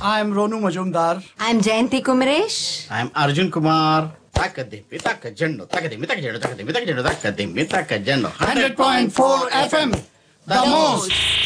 I am Ronu Majumdar. I am Jayanti Kumaresh. I am Arjun Kumar. 100.4 FM, the most